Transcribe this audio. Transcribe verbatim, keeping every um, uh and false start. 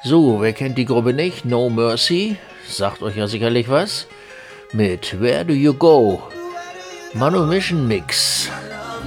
So, wer kennt die Gruppe nicht? No Mercy, sagt euch ja sicherlich was. Mit Where Do You Go? Manumission Mix.